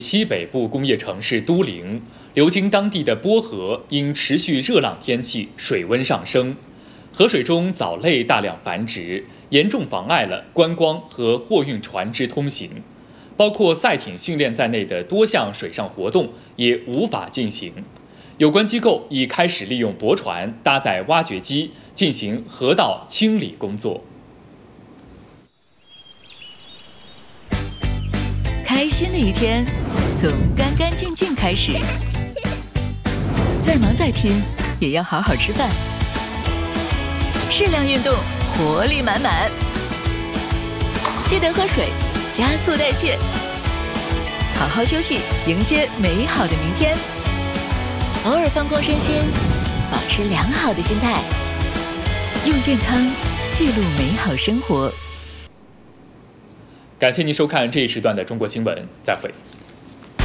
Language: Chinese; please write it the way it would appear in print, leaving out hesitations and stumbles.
西北部工业城市都灵，流经当地的波河因持续热浪天气，水温上升，河水中藻类大量繁殖，严重妨碍了观光和货运船只通行，包括赛艇训练在内的多项水上活动也无法进行。有关机构已开始利用驳船搭载挖掘机进行河道清理工作。 开心的一天从干干净净开始，再忙再拼也要好好吃饭，适量运动，活力满满。记得喝水，加速代谢，好好休息，迎接美好的明天。偶尔放空身心，保持良好的心态，用健康记录美好生活。 感谢您收看这一时段的中国新闻，再会。